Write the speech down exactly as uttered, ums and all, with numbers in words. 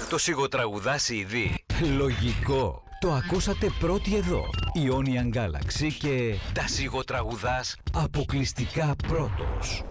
Το σιγοτραγουδά σι ντι. Λογικό. Το ακούσατε πρώτοι εδώ. Ionian Galaxy και τα σιγοτραγουδάς αποκλειστικά πρώτος.